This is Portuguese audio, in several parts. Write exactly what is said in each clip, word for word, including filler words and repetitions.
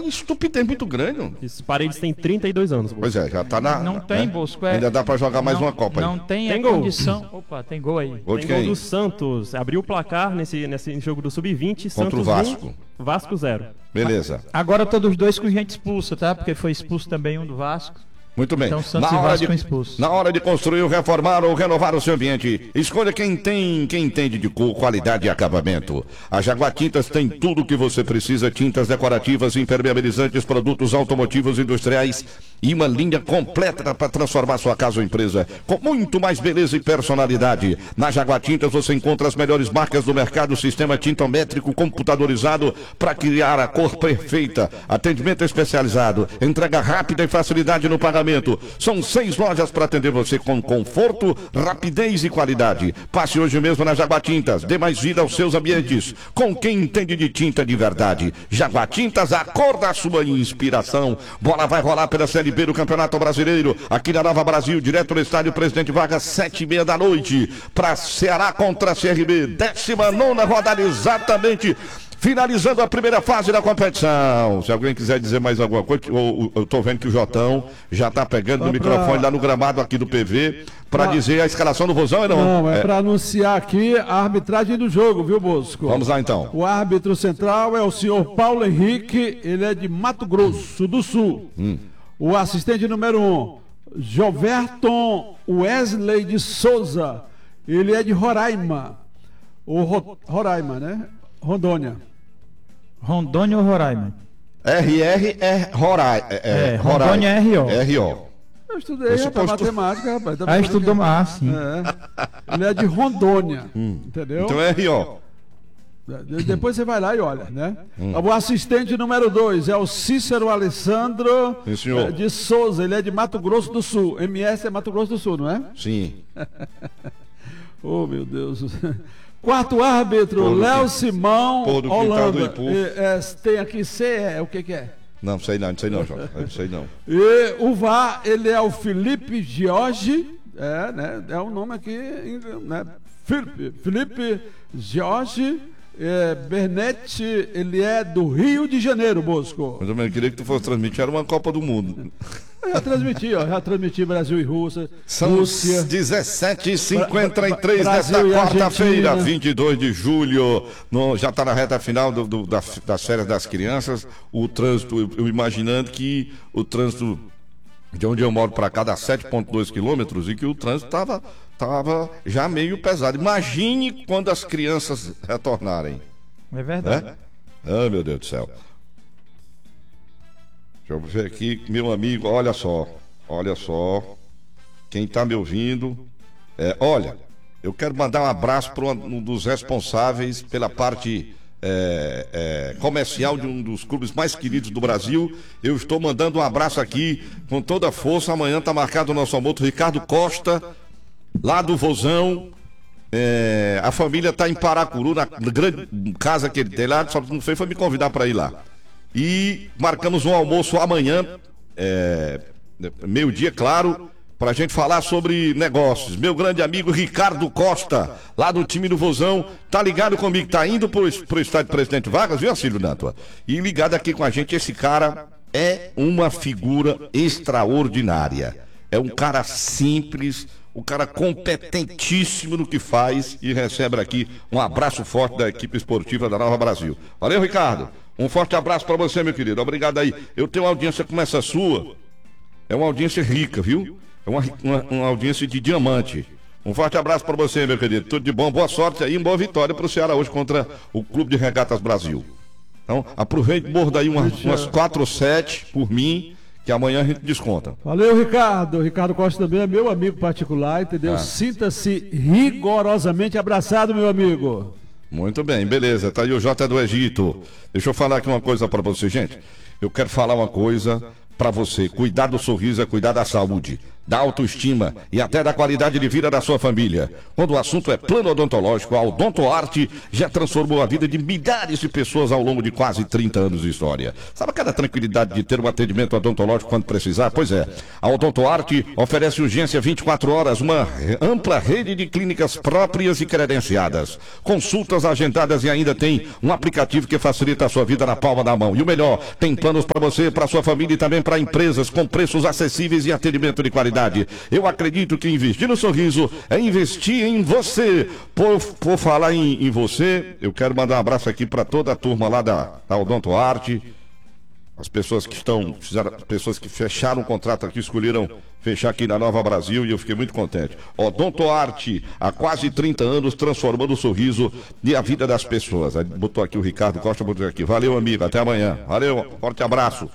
estupidez muito grande. Esses Paredes têm trinta e dois anos. Bosco. Pois é, já tá na... Não tem, né? Bosco. É, ainda dá pra jogar mais não, uma Copa não aí. Não tem, tem a gol. condição... Opa, tem gol aí. Gol de Tem quem? gol do Santos. Abriu o placar nesse, nesse jogo do sub vinte. Contra Santos o Vasco. um, Vasco zero. Beleza. Agora todos dois com gente expulsa, tá? Porque foi expulso também um do Vasco. Muito bem. Então Santos na e hora Vasco de, expulsos. Na hora de construir, reformar ou renovar o seu ambiente, escolha quem tem, quem entende de cor, qualidade e acabamento. A Jaguar Tintas tem tudo o que você precisa: tintas decorativas, impermeabilizantes, produtos automotivos industriais e uma linha completa para transformar sua casa ou empresa com muito mais beleza e personalidade. Na Jaguar Tintas você encontra as melhores marcas do mercado, sistema tintométrico computadorizado para criar a cor perfeita, atendimento especializado, entrega rápida e facilidade no pagamento. São seis lojas para atender você com conforto, rapidez e qualidade. Passe hoje mesmo na Jaguar Tintas, dê mais vida aos seus ambientes com quem entende de tinta de verdade. Jaguar Tintas, a cor da sua inspiração. Bola vai rolar pela Série B do Campeonato Brasileiro, aqui na Nova Brasil, direto no estádio Presidente Vargas, sete e meia da noite, para Ceará contra C R B, décima nona rodada exatamente. Finalizando a primeira fase da competição. Se alguém quiser dizer mais alguma coisa, eu, eu tô vendo que o Jotão já tá pegando no microfone lá no gramado aqui do P V para dizer a escalação do Vozão, não? Não, é, é. para anunciar aqui a arbitragem do jogo, viu, Bosco? Vamos lá então. O árbitro central é o senhor Paulo Henrique, ele é de Mato Grosso do Sul. Hum. O assistente número um, Joverton Wesley de Souza, ele é de Roraima. O Ro... Roraima, né? Rondônia. Rondônia ou Roraima? R R é Roraima. É, é, Rondônia é R O. R O. Eu estudei, rapaz, matemática, rapaz. Ah, estudou mais, sim. É. Ele é de Rondônia, hum. entendeu? Então é R O. Depois você vai lá e olha, né? Hum. O assistente número dois é o Cícero Alessandro Sim, de Souza, ele é de Mato Grosso do Sul. M S é Mato Grosso do Sul, não é? Sim. Oh, meu Deus. Quarto árbitro, Léo Simão, Holanda. E, é, tem aqui C, é, o que que é? Não, sei não, não sei não, Jota. Não sei não. E o V A R, ele é o Felipe Jorge, é, né? É o um nome aqui, né? Felipe, Felipe Jorge é, Bernetti, ele é do Rio de Janeiro, Bosco. Mas eu queria que tu fosse transmitir, era uma Copa do Mundo. Eu já transmiti, ó, já transmiti Brasil e Rússia. São Rússia, dezessete e cinquenta e três nesta quarta-feira, vinte e dois de julho. No, já está na reta final do, do, da, das férias das crianças. O trânsito, eu, eu imaginando que o trânsito de onde eu moro para cá dá sete vírgula dois quilômetros e que o trânsito estava tava já meio pesado. Imagine quando as crianças retornarem. É verdade. É? Ah, meu Deus do céu. Deixa eu ver aqui, meu amigo, olha só, olha só, quem está me ouvindo, é, olha, eu quero mandar um abraço para um dos responsáveis pela parte é, é, comercial de um dos clubes mais queridos do Brasil. Eu estou mandando um abraço aqui com toda a força. Amanhã está marcado o nosso almoço, Ricardo Costa, lá do Vozão. É, a família está em Paracuru, na grande casa que ele tem lá, só não fez foi me convidar para ir lá. E marcamos um almoço amanhã, é, meio-dia, claro, para a gente falar sobre negócios. Meu grande amigo Ricardo Costa, lá do time do Vozão, tá ligado comigo, tá indo pro, pro estádio Presidente Vargas, viu, Acílio Nantua? E ligado aqui com a gente, esse cara é uma figura extraordinária. É um cara simples, um cara competentíssimo no que faz, e recebe aqui um abraço forte da equipe esportiva da Nova Brasil. Valeu, Ricardo. Um forte abraço para você, meu querido. Obrigado aí. Eu tenho uma audiência como essa sua. É uma audiência rica, viu? É uma, uma, uma audiência de diamante. Um forte abraço para você, meu querido. Tudo de bom. Boa sorte aí. Uma boa vitória para o Ceará hoje contra o Clube de Regatas Brasil. Então, aproveite e morda aí uma, umas quatro ou sete por mim, que amanhã a gente desconta. Valeu, Ricardo. O Ricardo Costa também é meu amigo particular, entendeu? Ah. Sinta-se rigorosamente abraçado, meu amigo. Muito bem, beleza. Tá aí o Jota do Egito. Deixa eu falar aqui uma coisa para você, gente. Eu quero falar uma coisa para você. Cuidar do sorriso é cuidar da saúde, da autoestima e até da qualidade de vida da sua família. Quando o assunto é plano odontológico, a Odontoarte já transformou a vida de milhares de pessoas ao longo de quase trinta anos de história. Sabe aquela tranquilidade de ter um atendimento odontológico quando precisar? Pois é, a Odontoarte oferece urgência vinte e quatro horas, uma ampla rede de clínicas próprias e credenciadas, consultas agendadas e ainda tem um aplicativo que facilita a sua vida na palma da mão. E o melhor, tem planos para você, para sua família e também para empresas com preços acessíveis e atendimento de qualidade. Eu acredito que investir no sorriso é investir em você. Por, por falar em, em você, eu quero mandar um abraço aqui para toda a turma lá da, da Odontoarte. As pessoas que estão, fizeram, pessoas que fecharam o contrato aqui, escolheram fechar aqui na Nova Brasil e eu fiquei muito contente. Odontoarte, há quase trinta anos, transformando o sorriso e a vida das pessoas. Aí botou aqui o Ricardo Costa, botou aqui. Valeu, amigo, até amanhã. Valeu, forte abraço.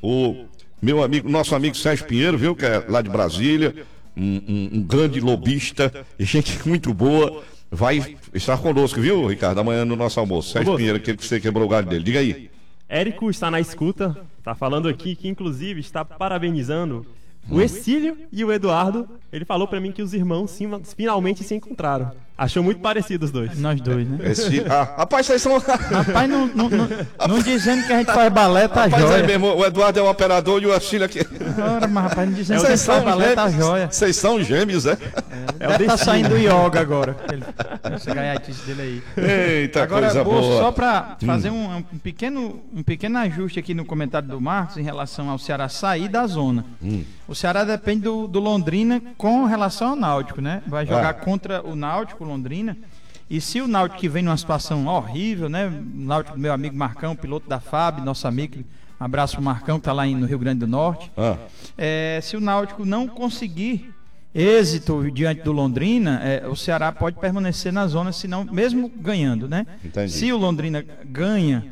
O meu amigo, nosso amigo Sérgio Pinheiro, viu, que é lá de Brasília, um, um, um grande lobista, gente muito boa, vai estar conosco, viu, Ricardo, amanhã no nosso almoço. Sérgio Pinheiro, aquele que você quebrou o galho dele, diga aí. Érico está na escuta, está falando aqui que inclusive está parabenizando o Exílio e o Eduardo. Ele falou pra mim que os irmãos sim, finalmente se encontraram. Achou muito parecido os dois. Nós dois, né? Esse, ah, rapaz, vocês são... Rapaz, não, não, não, não dizendo que a gente faz balé, tá Rapaz, jóia. aí mesmo, o Eduardo é o operador e o Exílio aqui. Ora, mas rapaz, não dizendo que a gente faz balé, tá jóia. Vocês são gêmeos, é? É, deve estar tá saindo do yoga agora. Ele, essa gaiatice dele aí. Eita, agora, coisa Bolso, boa. só para fazer um, um, pequeno, um pequeno ajuste aqui no comentário do Marcos em relação ao Ceará sair da zona. Hum. O Ceará depende do, do Londrina com relação ao Náutico, né? Vai jogar ah. contra o Náutico, o Londrina. E se o Náutico que vem numa situação horrível, né? O Náutico do meu amigo Marcão, piloto da F A B, nosso amigo, um abraço pro Marcão, que tá lá no Rio Grande do Norte. Ah. É, se o Náutico não conseguir êxito diante do Londrina, é, o Ceará pode permanecer na zona, se não, mesmo ganhando, né? Entendi. Se o Londrina ganha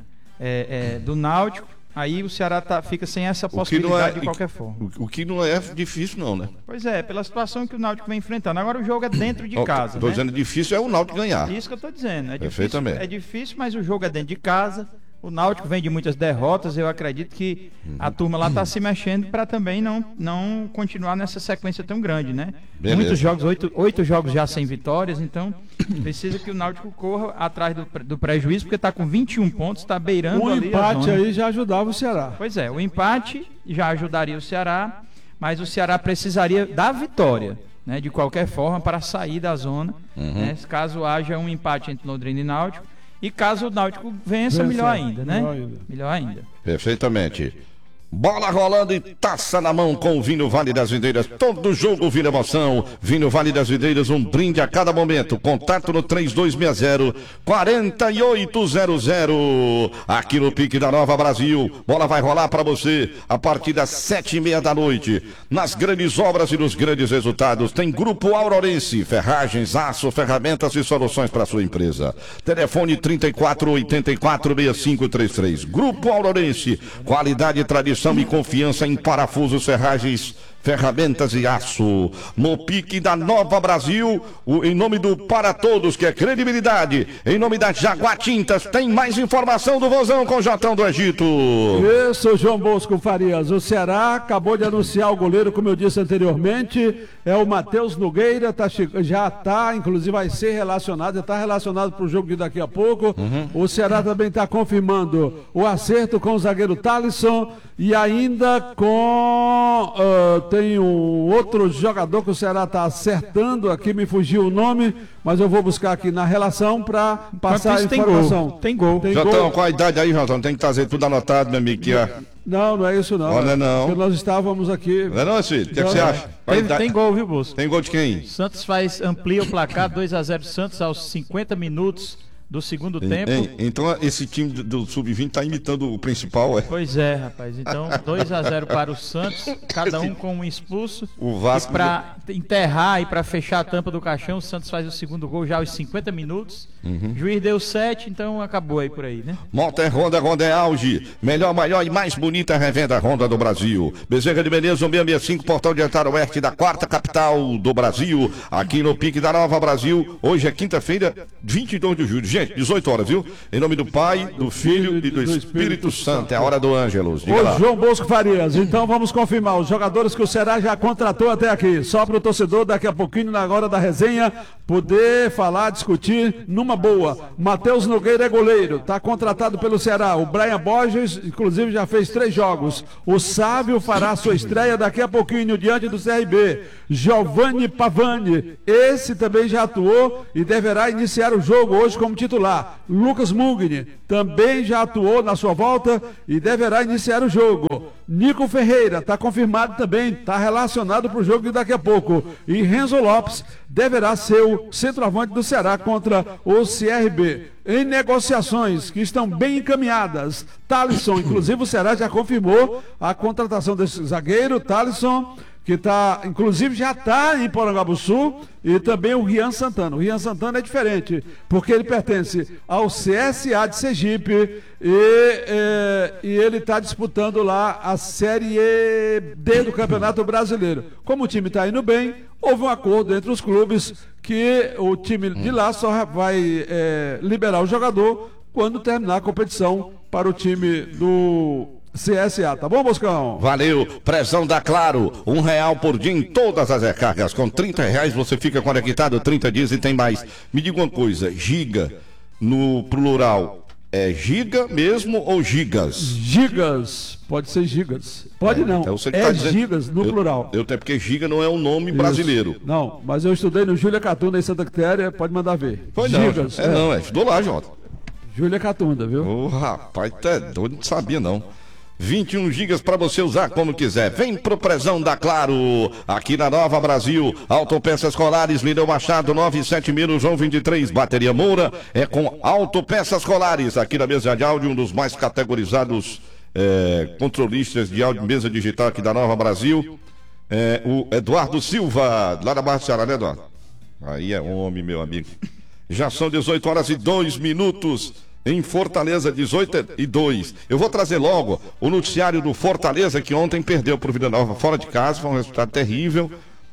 é, é, do Náutico, aí o Ceará tá, fica sem essa possibilidade é, de qualquer forma. O, o que não é difícil não, né? Pois é, pela situação que o Náutico vem enfrentando. Agora o jogo é dentro de casa. Estou né? dizendo difícil é o Náutico ganhar. Isso que eu estou dizendo. É Perfeitamente. Difícil, é difícil, mas o jogo é dentro de casa. O Náutico vem de muitas derrotas. Eu acredito que a turma lá está se mexendo para também não, não continuar nessa sequência tão grande, né? Beleza. Muitos jogos, oito, oito jogos já sem vitórias, então precisa que o Náutico corra atrás do, do prejuízo, porque está com vinte e um pontos, está beirando um ali empate a zona. Aí já ajudava o Ceará. Pois é, o empate já ajudaria o Ceará, mas o Ceará precisaria da vitória, né? De qualquer forma, para sair da zona, uhum. né? Caso haja um empate entre Londrina e Náutico. E caso o Náutico vença, vença melhor ainda, né? Melhor ainda. Melhor ainda. Perfeitamente. Bola rolando e taça na mão com o Vinho Vale das Videiras. Todo jogo vira emoção. Vinho Vale das Videiras, um brinde a cada momento. Contato no três dois seis zero, quatro oito zero zero. Aqui no Pique da Nova Brasil. Bola vai rolar para você a partir das sete e meia da noite. Nas grandes obras e nos grandes resultados. Tem Grupo Aurorense. Ferragens, aço, ferramentas e soluções para sua empresa. Telefone trinta e quatro, oitenta e quatro, sessenta e cinco trinta e três. Grupo Aurorense. Qualidade e tradição e confiança em parafusos, ferragens, ferramentas e aço. No Pique da Nova Brasil, o, em nome do Para Todos, que é credibilidade, em nome da Jaguar Tintas, tem mais informação do Vozão com o Jotão do Egito. Isso, João Bosco Farias. O Ceará acabou de anunciar o goleiro, como eu disse anteriormente, é o Matheus Nogueira, tá, já está, inclusive vai ser relacionado, já está relacionado para o jogo de daqui a pouco. Uhum. O Ceará também está confirmando o acerto com o zagueiro Thalisson e ainda com... Uh, tem um outro jogador que o Ceará está acertando, aqui me fugiu o nome, mas eu vou buscar aqui na relação para passar a informação. Tem gol. Tem Jotão, gol. Qual a idade aí, Jotão? Tem que trazer tudo anotado, meu amigo. Que é... Não, não é isso não. Olha, não. Porque nós estávamos aqui... Não é não, Cid? O que, é que você acha? Tem, tem gol, viu, Bolso? Tem gol de quem? Santos faz, amplia o placar, dois a zero Santos aos cinquenta minutos do segundo em, tempo. Em, então esse time do, do sub vinte está imitando o principal, é? Pois é, rapaz. Então dois a zero para o Santos, cada um com um expulso. O Vasco... E para enterrar e para fechar a tampa do caixão, o Santos faz o segundo gol já aos cinquenta minutos. Uhum. O juiz deu sete, então acabou aí por aí, né? Motor Honda, Honda é auge. Melhor, maior e mais bonita revenda Honda do Brasil. Bezerra de Menezes, seiscentos e sessenta e cinco, Portão de Altar Oeste da quarta capital do Brasil. Aqui no Pique da Nova Brasil. Hoje é quinta-feira, vinte e dois de julho. Gente, dezoito horas, viu? Em nome do Pai, do Filho e do Espírito Santo. É a hora do Ângelos. Diga lá. Ô, João Bosco Farias, então vamos confirmar os jogadores que o Ceará já contratou até aqui. Só para o torcedor, daqui a pouquinho, na hora da resenha, poder falar, discutir numa boa. Matheus Nogueira é goleiro, está contratado pelo Ceará. O Brian Borges, inclusive, já fez três jogos. O Sávio fará sua estreia daqui a pouquinho diante do C R B. Giovanni Pavani, esse também já atuou e deverá iniciar o jogo hoje como titular. Lucas Mugni também já atuou na sua volta e deverá iniciar o jogo. Nico Ferreira está confirmado também, está relacionado para o jogo de daqui a pouco. E Renzo Lopes deverá ser o centroavante do Ceará contra o C R B. Em negociações que estão bem encaminhadas, Thalisson, inclusive o Ceará já confirmou a contratação desse zagueiro, Thalisson, que tá, inclusive já está em Porangabuçu, e também o Rian Santana. O Rian Santana é diferente, porque ele pertence ao C S A de Sergipe e, é, e ele está disputando lá a Série D do Campeonato Brasileiro. Como o time está indo bem, houve um acordo entre os clubes que o time de lá só vai é, liberar o jogador quando terminar a competição para o time do C S A, tá bom, Boscão? Valeu, pressão da Claro, um real por dia em todas as recargas, com trinta reais você fica conectado trinta dias e tem mais. Me diga uma coisa, giga no plural, é giga mesmo ou gigas? Gigas, pode ser gigas, pode é, não, então você é tá dizendo, gigas no eu, plural. Eu até porque giga não é um nome Isso. brasileiro. Não, mas eu estudei no Júlia Catunda em Santa Quitéria, pode mandar ver. Foi gigas. Não, é, é não, é, estudou lá, Jota. Júlia Catunda, viu? Ô, oh, rapaz, tu é doido, não sabia não. vinte e um gigas para você usar como quiser. Vem pro Prezão da Claro, aqui na Nova Brasil. Autopeças Colares, Lineu Machado, nove sete mil, João vinte e três. Bateria Moura é com Autopeças Colares. Aqui na mesa de áudio, um dos mais categorizados é, controlistas de áudio, mesa digital aqui da Nova Brasil. É, o Eduardo Silva, lá da Barra do Ceará, né, Eduardo? Aí é homem, meu amigo. Já são dezoito horas e dois minutos. Em Fortaleza, dezoito e dois. Eu vou trazer logo o noticiário do Fortaleza, que ontem perdeu para o Vila Nova fora de casa, foi um resultado terrível.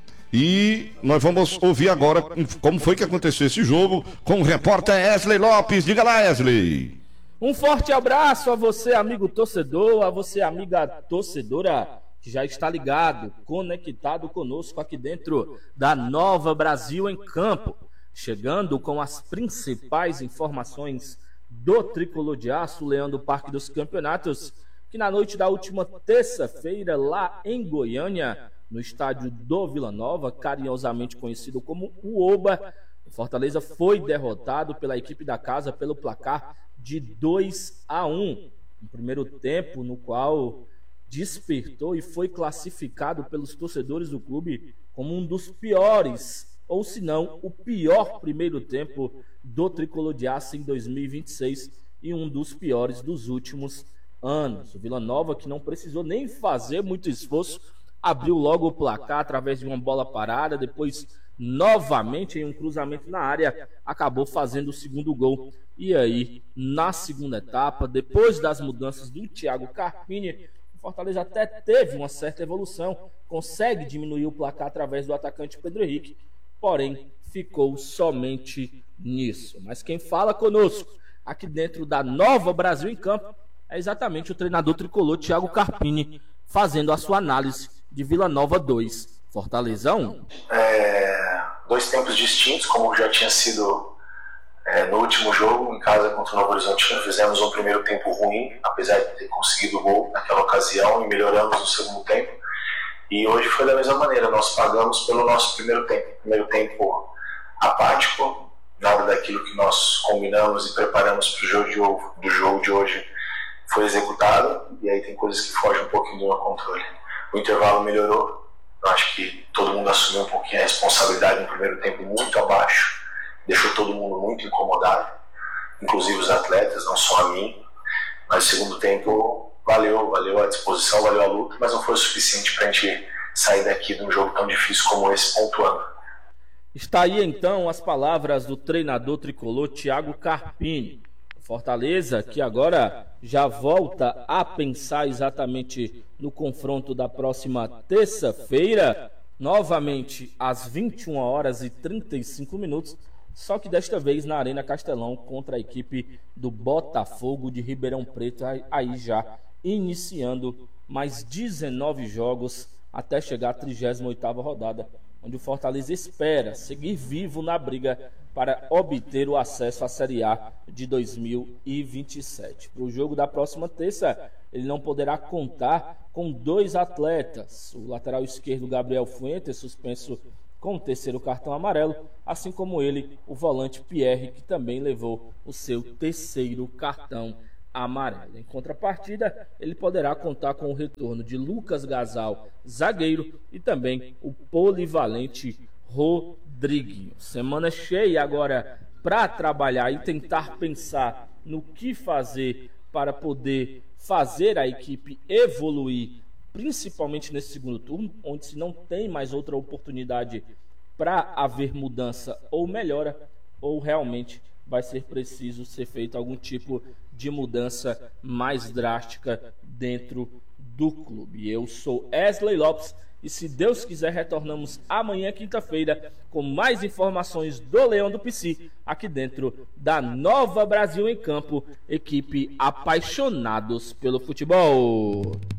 E nós vamos ouvir agora como foi que aconteceu esse jogo com o repórter Wesley Lopes. Diga lá, Wesley. Um forte abraço a você, amigo torcedor, a você, amiga torcedora, que já está ligado, conectado conosco aqui dentro da Nova Brasil em Campo. Chegando com as principais informações do Tricolor de Aço, Leão do Parque dos Campeonatos, que na noite da última terça-feira, lá em Goiânia, no estádio do Vila Nova, carinhosamente conhecido como o Oba, o Fortaleza foi derrotado pela equipe da casa pelo placar de dois a um. Um primeiro tempo no qual despertou e foi classificado pelos torcedores do clube como um dos piores, ou se não, o pior primeiro tempo do Tricolor de Aço em dois mil e vinte e seis e um dos piores dos últimos anos. O Vila Nova, que não precisou nem fazer muito esforço, abriu logo o placar através de uma bola parada, depois novamente em um cruzamento na área, acabou fazendo o segundo gol. E aí, na segunda etapa, depois das mudanças do Thiago Carpini, o Fortaleza até teve uma certa evolução, consegue diminuir o placar através do atacante Pedro Henrique, porém ficou somente nisso. Mas quem fala conosco aqui dentro da Nova Brasil em Campo é exatamente o treinador tricolor Thiago Carpini, fazendo a sua análise de Vila Nova dois, Fortaleza um. É, dois tempos distintos, como já tinha sido é, no último jogo, em casa contra o Novo Horizontino. Fizemos um primeiro tempo ruim, apesar de ter conseguido o gol naquela ocasião, e melhoramos no segundo tempo. E hoje foi da mesma maneira, nós pagamos pelo nosso primeiro tempo. Primeiro tempo apático, nada daquilo que nós combinamos e preparamos para o jogo de, do jogo de hoje foi executado, e aí tem coisas que fogem um pouquinho do meu controle. O intervalo melhorou, eu acho que todo mundo assumiu um pouquinho a responsabilidade no primeiro tempo muito abaixo, deixou todo mundo muito incomodado, inclusive os atletas, não só a mim, mas o segundo tempo valeu, valeu a disposição, valeu a luta, mas não foi o suficiente para a gente sair daqui de um jogo tão difícil como esse pontuando. Está aí então as palavras do treinador tricolor Thiago Carpini. Fortaleza, que agora já volta a pensar exatamente no confronto da próxima terça-feira, novamente às vinte e uma horas e trinta e cinco minutos, só que desta vez na Arena Castelão contra a equipe do Botafogo de Ribeirão Preto, aí já iniciando mais dezenove jogos até chegar à trigésima oitava rodada, onde o Fortaleza espera seguir vivo na briga para obter o acesso à Série A de dois mil e vinte e sete. Para o jogo da próxima terça, ele não poderá contar com dois atletas, o lateral esquerdo Gabriel Fuentes, suspenso com o terceiro cartão amarelo, assim como ele, o volante Pierre, que também levou o seu terceiro cartão amarelo. Em contrapartida, ele poderá contar com o retorno de Lucas Gasal, zagueiro, e também o polivalente Rodriguinho. Semana cheia agora para trabalhar e tentar pensar no que fazer para poder fazer a equipe evoluir, principalmente nesse segundo turno, onde se não tem mais outra oportunidade para haver mudança ou melhora, ou realmente vai ser preciso ser feito algum tipo de mudança mais drástica dentro do clube. Eu sou Wesley Lopes e, se Deus quiser, retornamos amanhã, quinta-feira, com mais informações do Leão do Pici, aqui dentro da Nova Brasil em Campo, equipe apaixonados pelo futebol.